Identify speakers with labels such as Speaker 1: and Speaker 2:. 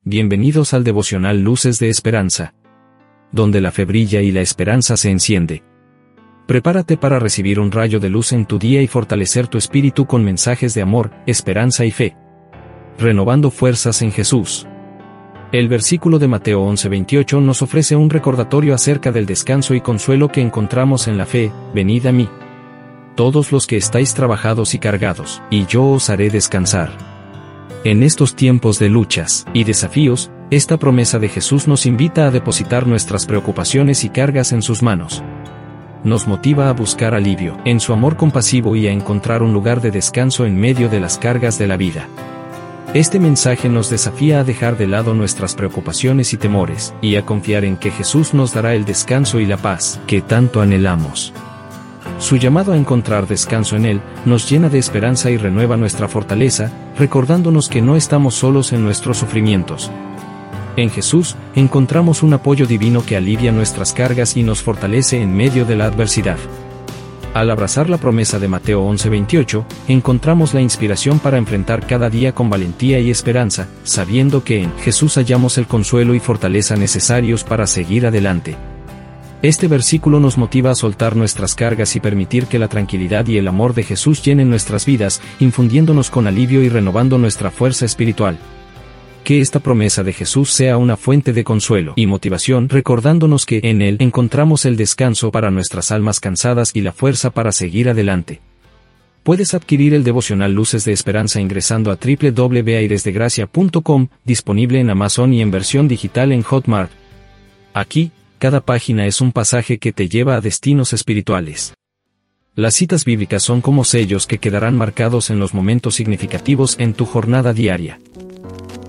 Speaker 1: Bienvenidos al devocional Luces de Esperanza, donde la fe brilla y la esperanza se enciende. Prepárate para recibir un rayo de luz en tu día y fortalecer tu espíritu con mensajes de amor, esperanza y fe. Renovando fuerzas en Jesús. El versículo de Mateo 11:28 nos ofrece un recordatorio acerca del descanso y consuelo que encontramos en la fe. Venid a mí, todos los que estáis trabajados y cargados, y yo os haré descansar. En estos tiempos de luchas y desafíos, esta promesa de Jesús nos invita a depositar nuestras preocupaciones y cargas en sus manos. Nos motiva a buscar alivio en su amor compasivo y a encontrar un lugar de descanso en medio de las cargas de la vida. Este mensaje nos desafía a dejar de lado nuestras preocupaciones y temores, y a confiar en que Jesús nos dará el descanso y la paz que tanto anhelamos. Su llamado a encontrar descanso en Él, nos llena de esperanza y renueva nuestra fortaleza, recordándonos que no estamos solos en nuestros sufrimientos. En Jesús, encontramos un apoyo divino que alivia nuestras cargas y nos fortalece en medio de la adversidad. Al abrazar la promesa de Mateo 11:28, encontramos la inspiración para enfrentar cada día con valentía y esperanza, sabiendo que en Jesús hallamos el consuelo y fortaleza necesarios para seguir adelante. Este versículo nos motiva a soltar nuestras cargas y permitir que la tranquilidad y el amor de Jesús llenen nuestras vidas, infundiéndonos con alivio y renovando nuestra fuerza espiritual. Que esta promesa de Jesús sea una fuente de consuelo y motivación, recordándonos que en Él encontramos el descanso para nuestras almas cansadas y la fuerza para seguir adelante. Puedes adquirir el devocional Luces de Esperanza ingresando a www.airesdegracia.com, disponible en Amazon y en versión digital en Hotmart. Aquí, cada página es un pasaje que te lleva a destinos espirituales. Las citas bíblicas son como sellos que quedarán marcados en los momentos significativos en tu jornada diaria.